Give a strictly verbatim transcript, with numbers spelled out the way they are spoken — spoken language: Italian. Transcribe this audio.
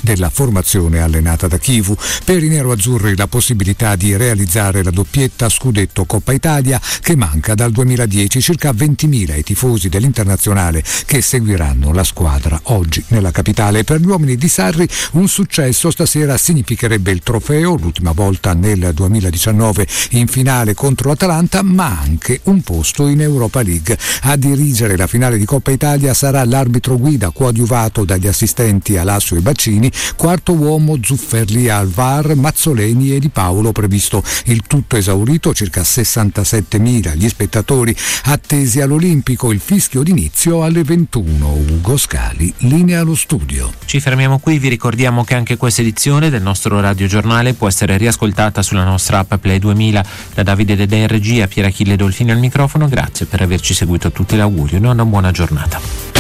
della formazione allenata da Chivu. Per i neroazzurri la possibilità di realizzare la doppietta scudetto Coppa Italia che manca dal duemiladieci, circa ventimila i tifosi dell'Internazionale che seguiranno la squadra oggi nella capitale. Per gli uomini di Sarri un successo stasera significherebbe il trofeo, l'ultima volta nel duemiladiciannove in finale contro l'Atalanta, ma anche un posto in Europa League. A dirigere la finale di Coppa Italia sarà l'arbitro guida coadiuvato dagli assistenti Alassio e Baccini, quarto uomo Zufferli al V A R, Mazzoleni e Di Paolo. Previsto il tutto esaurito, circa sessantasettemila gli spettatori attesi all'Olimpico, il fischio d'inizio alle ventuno. Ugo Scali, linea allo studio. Ci fermiamo qui, vi ricordiamo che anche questa edizione del nostro radiogiornale può essere riascoltata sulla nostra app Play duemila. Da Davide Dedè in regia, Pier Achille Dolfini al microfono, grazie per averci seguito tutti, l'augurio e una buona giornata.